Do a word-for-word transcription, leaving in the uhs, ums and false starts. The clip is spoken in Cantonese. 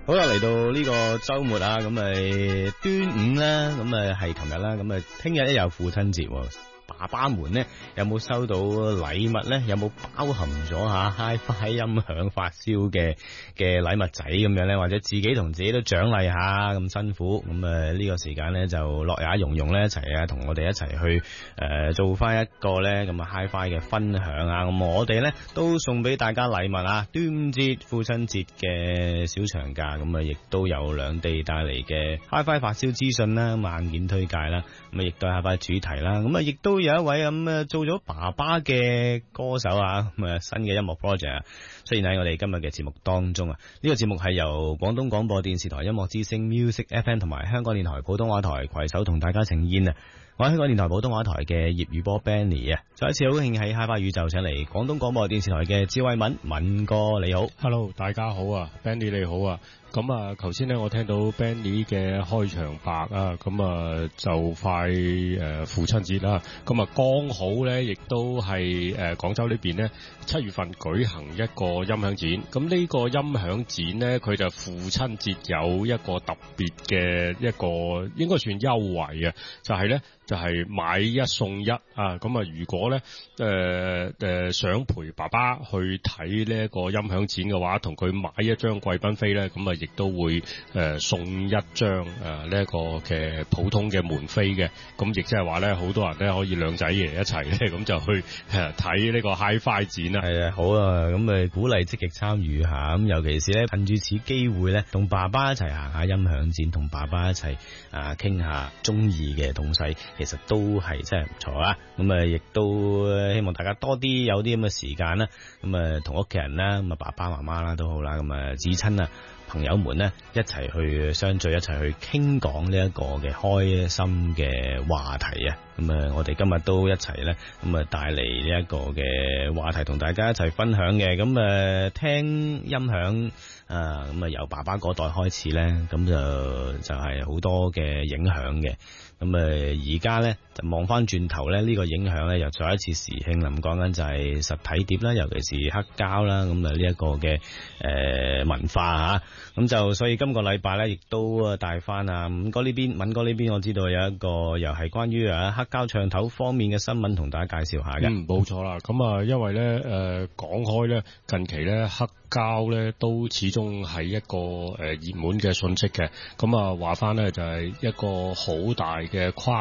好啦，嚟到呢個周末啊，咁咪端午啦，咁咪係琴日啦，咁咪聽日咧有父親節。爸爸們咧有冇收到禮物咧？有冇包含咗吓 Hi-Fi 音響發燒嘅嘅禮物仔咁樣咧？或者自己同自己都獎勵下咁辛苦，咁誒呢個時間咧就樂也融融咧一齊啊，同我哋一齊去誒、呃、做翻一個咧咁啊 Hi-Fi 嘅分享啊！咁我哋咧都送俾大家禮物啊！端午節、父親節嘅小長假，咁啊亦都有兩地帶嚟嘅 Hi-Fi 發燒資訊啦、硬件推介啦，咁啊亦都係 Hi-Fi 主題啦，咁啊亦都有一位咁啊做咗爸爸嘅歌手啊，咁啊新嘅音樂 project 啊，出現喺我哋今日嘅節目當中啊。呢個節目係由廣東廣播電視台音樂之聲 Music F M 同埋香港電台普通話台攜手同大家呈現啊。我係香港電台普通話台嘅葉宇波 Benny 啊，再一次好慶喺 Hi-Fi 宇宙請嚟廣東廣播電視台嘅趙慧敏敏哥，你好。 Hello， 大家好啊 Benny 你好啊。咁啊頭先咧我聽到 Benny 嘅開場白啊，咁啊就快誒、呃、父親節啦，咁啊剛好咧亦都係誒廣州呢邊咧七月份舉行一個音響展，咁呢個音響展咧佢就父親節有一個特別嘅一個應該算優惠啊，就係、是、咧就係、是、買一送一啊，咁啊如果咧誒誒想陪爸爸去睇呢一個音響展嘅話，同佢買一張貴賓飛咧，咁啊亦都會誒、呃、送一張誒呢一個嘅普通嘅門飛嘅，咁亦即係話咧好多人咧可以兩仔爺一齊咧，咁就去誒睇呢個 Hi-Fi 展啦。 係啊，好啊，咁咪鼓勵積極參與下，咁尤其是咧趁住此機會咧，同爸爸一齊行下音響展，同爸爸一齊啊傾下中意嘅東西，其實都係真係唔錯啊！咁啊，亦都希望大家多啲有啲咁嘅時間啦，咁啊同屋企人啦，咁啊爸爸媽媽啦都好啦，咁啊至親啊朋友們咧一齊去相聚，一齊去傾講呢一個嘅開心嘅話題啊！咁啊，我哋今日都一齊咧，咁啊帶嚟呢一個嘅話題同大家一齊分享嘅。咁誒聽音響啊，咁啊由爸爸嗰代開始咧，咁就就係好多嘅影響嘅。咁誒而家咧就望翻轉頭咧，呢個影響咧又再一次時興啦。咁講緊就係實體碟啦，尤其是黑膠啦，咁啊呢一個嘅誒文化嚇。咁就所以今個禮拜咧，亦都帶翻啊敏哥呢邊，敏哥呢邊我知道有一個又係關於啊黑膠唱頭方面嘅新聞同大家介紹下嘅。 嗯，冇錯啦。咁啊，因為咧誒講開咧，近期咧黑膠咧都始終係一個誒熱門嘅信息嘅。咁啊話翻咧就係一個好大嘅跨